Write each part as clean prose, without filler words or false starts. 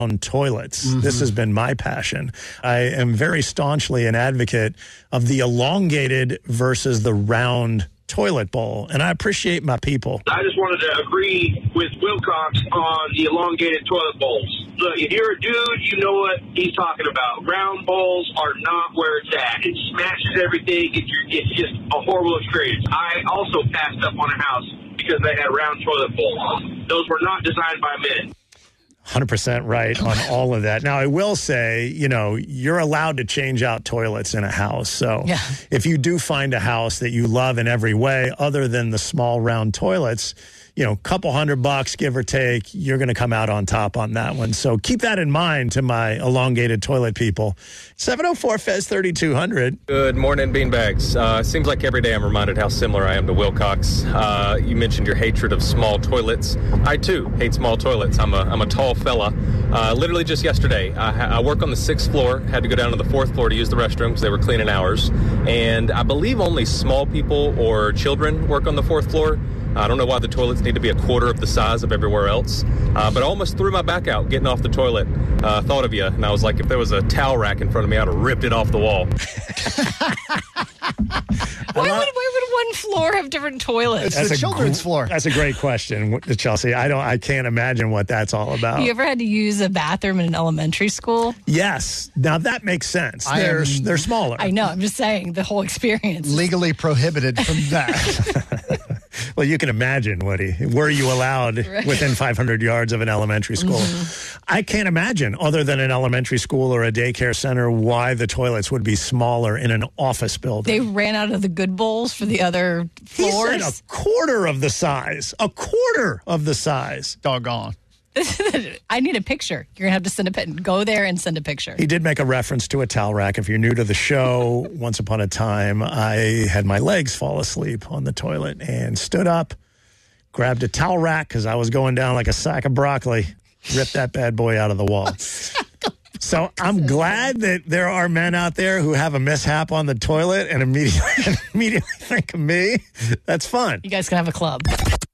toilets. Mm-hmm. This has been my passion. I am very staunchly an advocate of the elongated versus the round toilet bowl, and I appreciate my people. I just wanted to agree with Wilcox on the elongated toilet bowls. Look, if you're a dude, you know what he's talking about. Round bowls are not where it's at. It smashes everything. It's just a horrible experience. I also passed up on a house because they had round toilet bowls. Those were not designed by men. 100% right on all of that. Now, I will say, you're allowed to change out toilets in a house. So if you do find a house that you love in every way, other than the small round toilets, couple $100, give or take, you're going to come out on top on that one. So keep that in mind to my elongated toilet people. 704-FEZ-3200. Good morning, Beanbags. Seems like every day I'm reminded how similar I am to Wilcox. You mentioned your hatred of small toilets. I, too, hate small toilets. I'm a tall fella. Literally just yesterday, I work on the 6th floor, had to go down to the 4th floor to use the restroom because they were cleaning hours. And I believe only small people or children work on the 4th floor. I don't know why the toilets need to be a quarter of the size of everywhere else. But I almost threw my back out getting off the toilet. Thought of you, and I was like, if there was a towel rack in front of me, I'd have ripped it off the wall. Why would one floor have different toilets? It's the children's floor. That's a great question, Chelsea. I can't imagine what that's all about. You ever had to use a bathroom in an elementary school? Yes. Now that makes sense. They're smaller. I know. I'm just saying the whole experience. Legally prohibited from that. Well, you can imagine, Woody. Were you allowed within 500 yards of an elementary school? Mm-hmm. I can't imagine, other than an elementary school or a daycare center, why the toilets would be smaller in an office building. They ran out of the good bowls for the other floors. He said a quarter of the size. A quarter of the size. Doggone. I need a picture. You're going to have to go there and send a picture. He did make a reference to a towel rack. If you're new to the show, once upon a time, I had my legs fall asleep on the toilet and stood up, grabbed a towel rack because I was going down like a sack of broccoli, ripped that bad boy out of the wall. So I'm glad that there are men out there who have a mishap on the toilet and immediately think of me. That's fun. You guys can have a club.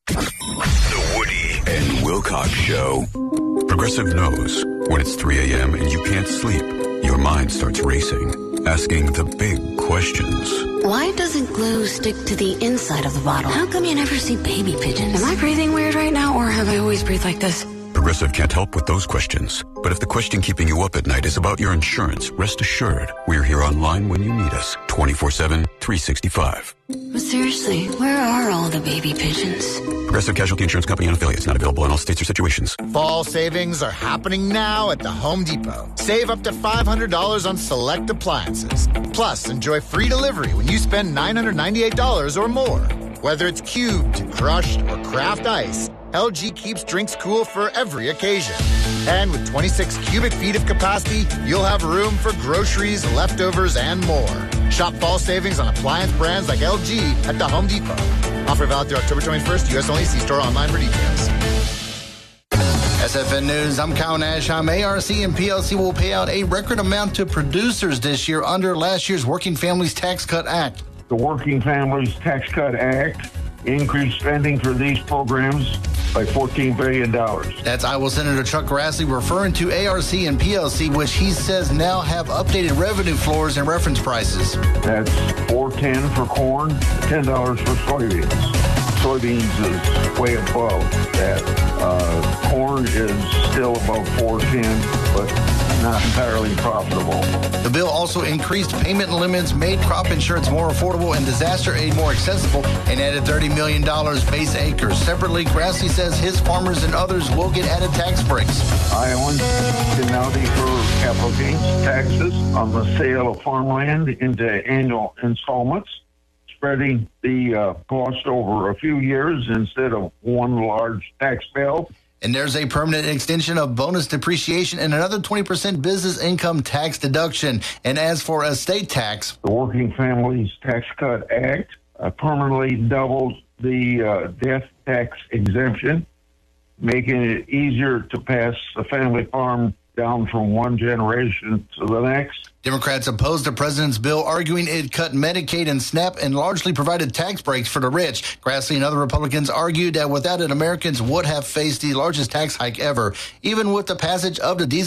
The Woody and Wilcox Show. Progressive knows when it's 3 a.m. and you can't sleep, your mind starts racing, asking the big questions. Why doesn't glue stick to the inside of the bottle? How come you never see baby pigeons? Am I breathing weird right now, or have I always breathed like this? Progressive can't help with those questions. But if the question keeping you up at night is about your insurance, rest assured, we're here online when you need us. 24/7, 365. But seriously, where are all the baby pigeons? Progressive Casualty Insurance Company and affiliates, not available in all states or situations. Fall savings are happening now at the Home Depot. Save up to $500 on select appliances. Plus, enjoy free delivery when you spend $998 or more. Whether it's cubed, crushed, or craft ice, LG keeps drinks cool for every occasion. And with 26 cubic feet of capacity, you'll have room for groceries, leftovers, and more. Shop fall savings on appliance brands like LG at the Home Depot. Offer valid through October 21st. U.S. only. See store online for details. SFN News, I'm Kyle Nashheim. ARC and PLC will pay out a record amount to producers this year under last year's Working Families Tax Cut Act. The Working Families Tax Cut Act increased spending for these programs by $14 billion. That's Iowa Senator Chuck Grassley referring to ARC and PLC, which he says now have updated revenue floors and reference prices. That's $4.10 for corn, $10 for soybeans. Soybeans is way above that. Corn is still above $4.10, but not entirely profitable. The bill also increased payment limits, made crop insurance more affordable and disaster aid more accessible, and added $30 million base acres. Separately, Grassley says his farmers and others will get added tax breaks. Iowans can now defer capital gains taxes on the sale of farmland into annual installments, spreading the cost over a few years instead of one large tax bill. And there's a permanent extension of bonus depreciation and another 20% business income tax deduction. And as for estate tax, the Working Families Tax Cut Act permanently doubled the death tax exemption, making it easier to pass a family farm down from one generation to the next. Democrats opposed the president's bill, arguing it cut Medicaid and SNAP and largely provided tax breaks for the rich. Grassley and other Republicans argued that without it, Americans would have faced the largest tax hike ever. Even with the passage of the diesel